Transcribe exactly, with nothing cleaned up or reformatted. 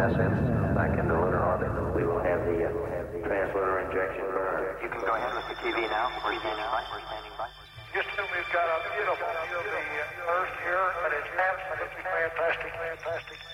ascent back into lunar orbit. We will have the uh, translunar injection burn. You can go ahead with the T V now. We're standing by. We're standing by. Houston, we've got a beautiful view of the Earth here, and it's absolutely fantastic, fantastic.